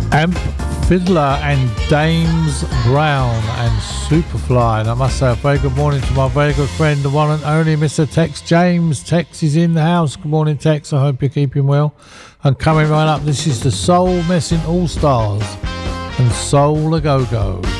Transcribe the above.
Amp Fiddler and Dames Brown and Superfly. And I must say a very good morning to my very good friend, the one and only Mr. Tex James. Tex is in the house. Good morning, Tex. I hope you're keeping well. And coming right up, this is the Soul Messing All Stars and Soul A Go Go.